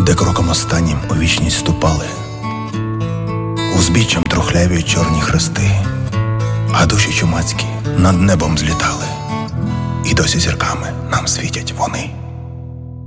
де кроком останнім у вічність ступали, узбіччям трухляві чорні хрести, а душі чумацькі над небом злітали, і досі зірками нам світять вони.